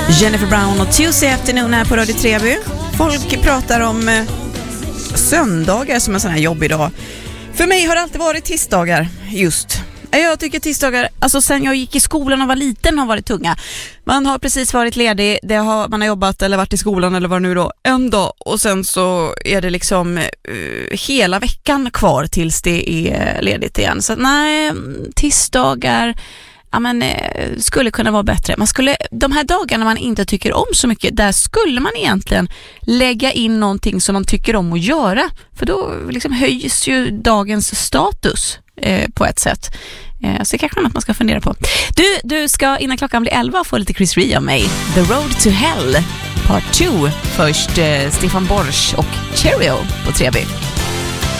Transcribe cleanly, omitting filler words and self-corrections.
Jennifer Brown och Tuesday Afternoon här på Radio Treby. Folk pratar om söndagar som en sån här jobbig dag. För mig har det alltid varit tisdagar just. Jag tycker tisdagar, alltså sen jag gick i skolan och var liten, har varit tunga. Man har precis varit ledig, man har jobbat eller varit i skolan eller vad nu då, en dag. Och sen så är det liksom hela veckan kvar tills det är ledigt igen. Så nej, tisdagar... Ja, men skulle kunna vara bättre. De här dagarna man inte tycker om så mycket, där skulle man egentligen lägga in någonting som man tycker om att göra. För då liksom höjs ju dagens status på ett sätt. Så det kanske något man ska fundera på. Du ska innan klockan blir 11 få lite Chris Rea av mig. The Road to Hell Part 2. Först Stefan Borsch och Cheerio på Treby.